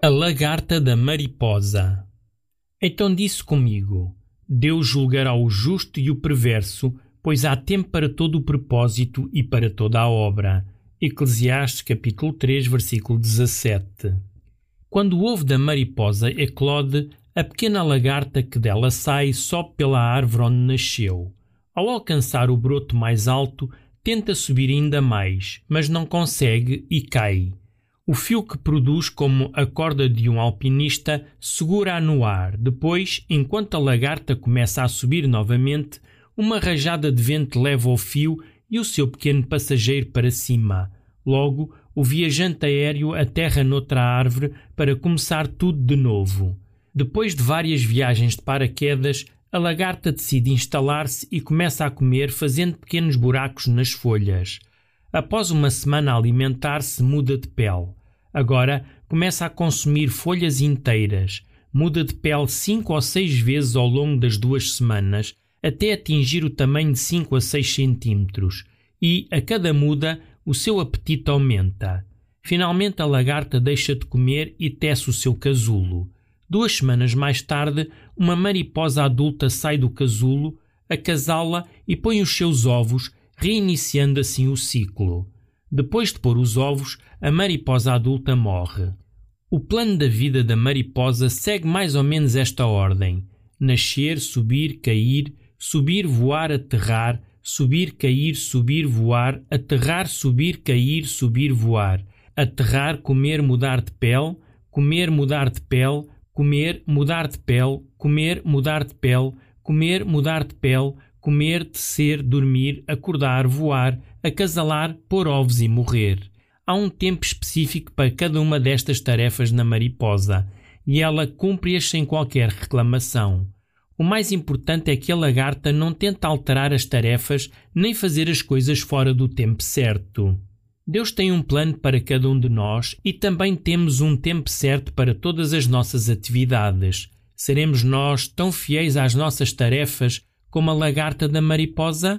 A lagarta da mariposa. Então disse comigo: Deus julgará o justo e o perverso, pois há tempo para todo o propósito e para toda a obra. Eclesiastes capítulo 3, versículo 17. Quando o ovo da mariposa eclode, a pequena lagarta que dela sai sobe pela árvore onde nasceu. Ao alcançar o broto mais alto, tenta subir ainda mais, mas não consegue e cai. O fio que produz como a corda de um alpinista segura-a no ar. Depois, enquanto a lagarta começa a subir novamente, uma rajada de vento leva o fio e o seu pequeno passageiro para cima. Logo, o viajante aéreo aterra noutra árvore para começar tudo de novo. Depois de várias viagens de paraquedas, a lagarta decide instalar-se e começa a comer, fazendo pequenos buracos nas folhas. Após uma semana a alimentar-se, muda de pele. Agora começa a consumir folhas inteiras. Muda de pele 5 ou 6 vezes ao longo das 2 semanas, até atingir o tamanho de 5 a 6 centímetros. E, a cada muda, o seu apetite aumenta. Finalmente a lagarta deixa de comer e tece o seu casulo. 2 semanas mais tarde, uma mariposa adulta sai do casulo, acasala e põe os seus ovos, reiniciando assim o ciclo. Depois de pôr os ovos, a mariposa adulta morre. O plano da vida da mariposa segue mais ou menos esta ordem: nascer, subir, cair, subir, voar, aterrar, subir, cair, subir, voar, aterrar, subir, cair, subir, voar, aterrar, comer, mudar de pele, comer, mudar de pele, comer, mudar de pele, comer, mudar de pele, comer, mudar de pele, comer, tecer, dormir, acordar, voar, acasalar, pôr ovos e morrer. Há um tempo específico para cada uma destas tarefas na mariposa e ela cumpre-as sem qualquer reclamação. O mais importante é que a lagarta não tenta alterar as tarefas nem fazer as coisas fora do tempo certo. Deus tem um plano para cada um de nós e também temos um tempo certo para todas as nossas atividades. Seremos nós tão fiéis às nossas tarefas como a lagarta da mariposa?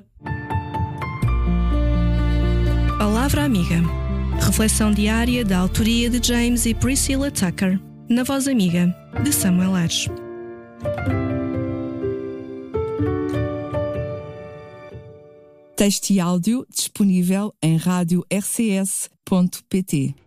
Palavra Amiga. Reflexão diária da autoria de James e Priscilla Tucker, na Voz Amiga, de Samuel Ares. Texto e áudio disponível em radio-rcs.pt.